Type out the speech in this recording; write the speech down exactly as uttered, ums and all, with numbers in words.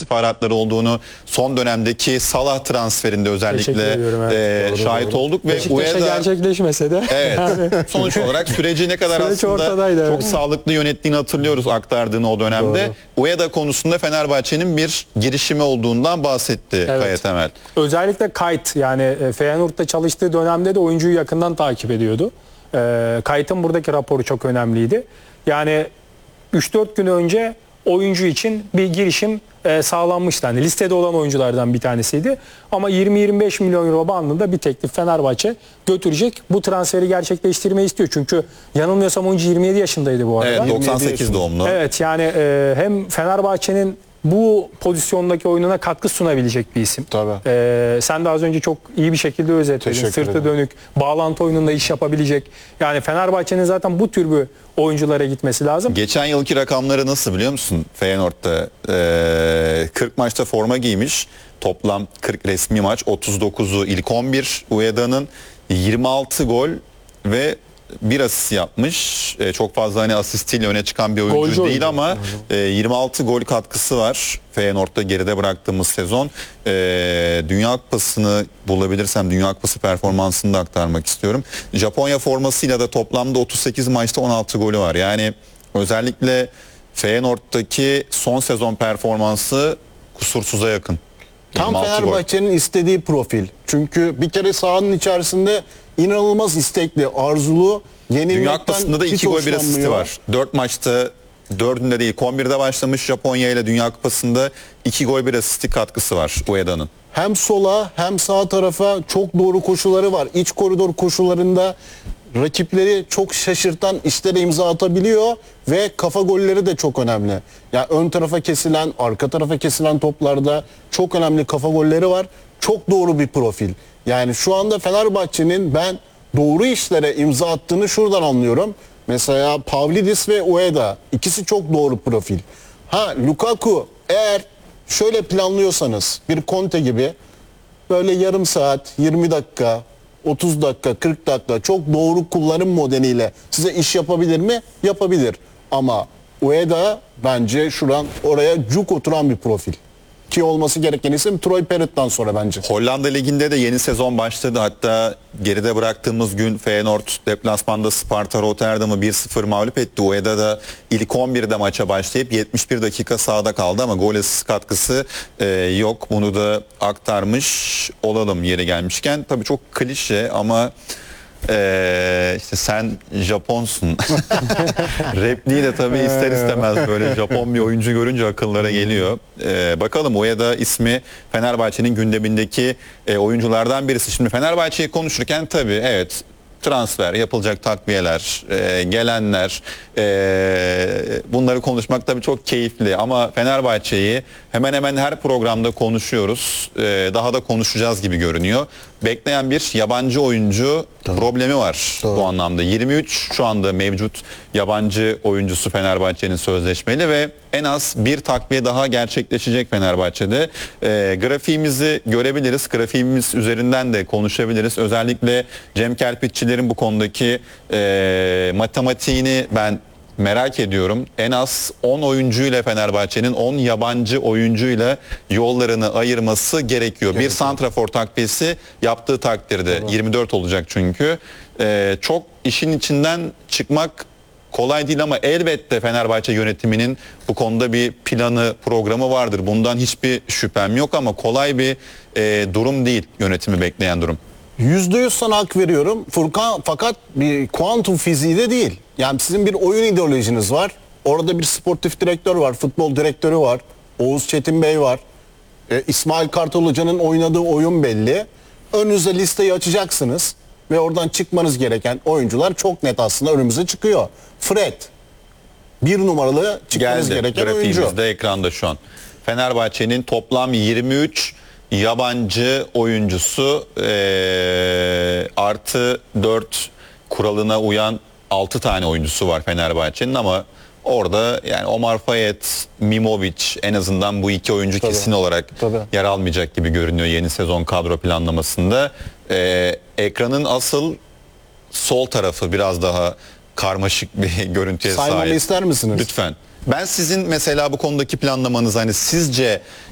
istihbaratları olduğunu son dönemdeki Salah transferinde özellikle evet. e, doğru, şahit doğru. olduk ve Beşiktaş'a U E D A gerçekleşmese de evet sonuç olarak süreci ne kadar Süreç aslında ortadaydı, çok evet. sağlıklı yönettiğini hatırlıyoruz aktardığını o dönemde. Doğru. U E D A konusunda Fenerbahçe'nin bir girişimi olduğundan bahsetti Evet. Kaya Temel. Özellikle Kayt, yani e, Feyenoord'da çalıştığı dönemde de oyuncuyu yakından takip ediyordu. E, Kayt'ın buradaki raporu çok önemliydi. Yani üç dört gün önce oyuncu için bir girişim e, sağlanmıştı. Hani listede olan oyunculardan bir tanesiydi. Ama yirmi yirmi beş milyon euro bandında bir teklif Fenerbahçe götürecek. Bu transferi gerçekleştirmeyi istiyor. Çünkü yanılmıyorsam oyuncu yirmi yedi yaşındaydı bu arada. Evet, doksan sekiz doğumlu. Evet, yani e, hem Fenerbahçe'nin bu pozisyondaki oyununa katkı sunabilecek bir isim. Tabii. Ee, sen de az önce çok iyi bir şekilde özetledin. Teşekkür Sırtı ederim. dönük, bağlantı oyununda iş yapabilecek. Yani Fenerbahçe'nin zaten bu tür bir oyunculara gitmesi lazım. Geçen yılki rakamları nasıl biliyor musun? Feyenoord'da e, kırk maçta forma giymiş. Toplam kırk resmi maç, otuz dokuzu ilk on bir. U E D A'nın yirmi altı gol ve bir asist yapmış. E, çok fazla hani asistiyle öne çıkan bir oyuncu Golcü değil oyuncu. ama e, yirmi altı gol katkısı var. Feyenoord'da geride bıraktığımız sezon. E, Dünya Kupası'nı bulabilirsem Dünya Kupası performansını da aktarmak istiyorum. Japonya formasıyla da toplamda otuz sekiz maçta on altı golü var. Yani özellikle Feyenoord'daki son sezon performansı kusursuza yakın. Tam yirmi altı gol. Fenerbahçe'nin istediği profil. Çünkü bir kere sahanın içerisinde inanılmaz istekli, arzulu, yenilmekten Dünya Kupası'nda da hiç iki gol bir asisti hoşlanmıyor. var. dört maçta dördünde değil on birde başlamış Japonya ile Dünya Kupası'nda iki gol bir asisti katkısı var U E D A'nın. Hem sola hem sağ tarafa çok doğru koşuları var. İç koridor koşularında rakipleri çok şaşırtan işlere imza atabiliyor ve kafa golleri de çok önemli. Yani ön tarafa kesilen, arka tarafa kesilen toplarda çok önemli kafa golleri var. Çok doğru bir profil. Yani şu anda Fenerbahçe'nin ben doğru işlere imza attığını şuradan anlıyorum. Mesela Pavlidis ve U E D A ikisi çok doğru profil. Ha, Lukaku eğer şöyle planlıyorsanız bir Conte gibi böyle yarım saat, yirmi dakika, otuz dakika, kırk dakika çok doğru kullanım modeliyle size iş yapabilir mi? Yapabilir. Ama U E D A bence şuran oraya cuk oturan bir profil. Ki olması gereken isim Troy Parrott'tan sonra bence. Hollanda Ligi'nde de yeni sezon başladı. Hatta geride bıraktığımız gün Feyenoord deplasmanda Sparta Rotterdam'ı bir sıfır mağlup etti. U E D A da ilk on birde maça başlayıp yetmiş bir dakika sahada kaldı ama gol asist katkısı e, yok. Bunu da aktarmış olalım yeri gelmişken. Tabii çok klişe ama Ee, işte sen Japonsun. Repliği de tabii ister istemez böyle Japon bir oyuncu görünce akıllara geliyor. Ee, bakalım U E D A ismi Fenerbahçe'nin gündemindeki e, oyunculardan birisi. Şimdi Fenerbahçe'yi konuşurken tabii evet transfer, yapılacak takviyeler, e, gelenler, e, bunları konuşmak tabii çok keyifli ama Fenerbahçe'yi hemen hemen her programda konuşuyoruz. E, daha da konuşacağız gibi görünüyor. Bekleyen bir yabancı oyuncu Tabii. problemi var Tabii. bu anlamda. yirmi üç şu anda mevcut yabancı oyuncusu Fenerbahçe'nin sözleşmeli ve en az bir takviye daha gerçekleşecek Fenerbahçe'de. E, grafiğimizi görebiliriz. Grafiğimiz üzerinden de konuşabiliriz. Özellikle Cem Kerpiççilerin bu konudaki e, matematiğini ben merak ediyorum. En az on oyuncuyla Fenerbahçe'nin on yabancı oyuncuyla yollarını ayırması gerekiyor. Bir santrafor takviyesi yaptığı takdirde Tabii. yirmi dört olacak çünkü. Ee, çok işin içinden çıkmak kolay değil ama elbette Fenerbahçe yönetiminin bu konuda bir planı, programı vardır. Bundan hiçbir şüphem yok ama kolay bir e, durum değil yönetimi bekleyen durum. yüzde yüz sana hak veriyorum. Furkan fakat bir kuantum fiziği de değil. Yani sizin bir oyun ideolojiniz var. Orada bir sportif direktör var, futbol direktörü var. Oğuz Çetin Bey var. E, İsmail Kartal Hoca'nın oynadığı oyun belli. Önünüze listeyi açacaksınız. Ve oradan çıkmanız gereken oyuncular çok net aslında önümüze çıkıyor. Fred. Bir numaralı çıkmanız Geldi, gereken oyuncu. grafiğimizde ekranda şu an. Fenerbahçe'nin toplam yirmi üç yabancı oyuncusu e, artı dört kuralına uyan altı tane oyuncusu var Fenerbahçe'nin ama orada yani Omar Fayet, Mimovic en azından bu iki oyuncu Tabii. kesin olarak Tabii. yer almayacak gibi görünüyor yeni sezon kadro planlamasında. E, ekranın asıl sol tarafı biraz daha karmaşık bir görüntüye Saymamı sahip. ister misiniz? Lütfen. Ben sizin mesela bu konudaki planlamanız hani sizce